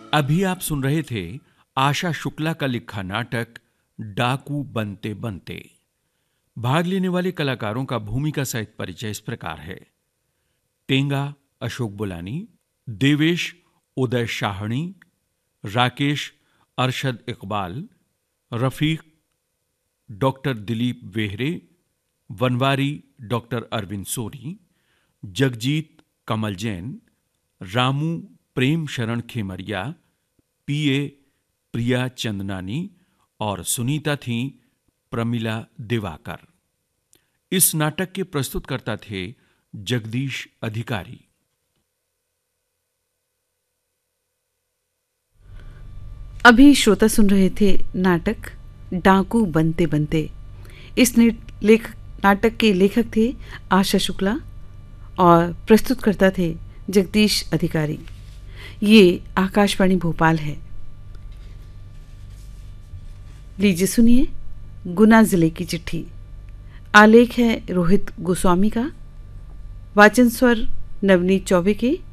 अभी आप सुन रहे थे आशा शुक्ला का लिखा नाटक डाकू बनते बनते। भाग लेने वाले कलाकारों का भूमिका सहित परिचय इस प्रकार है। टेंगा अशोक बुलानी, देवेश उदय शाहणी, राकेश अरशद इकबाल, रफीक डॉक्टर दिलीप वेहरे, वनवारी डॉक्टर अरविंद सोनी, जगजीत कमल जैन, रामू प्रेम शरण खेमरिया, पीए प्रिया चंदनानी और सुनीता थी प्रमिला दिवाकर। इस नाटक के प्रस्तुतकर्ता थे जगदीश अधिकारी। अभी श्रोता सुन रहे थे नाटक डाकू बनते बनते। इस नाटक के लेखक थे आशा शुक्ला और प्रस्तुतकर्ता थे जगदीश अधिकारी। ये आकाशवाणी भोपाल है। लीजिए सुनिए गुना जिले की चिट्ठी। आलेख है रोहित गोस्वामी का। वाचन स्वर नवनीत चौबे के।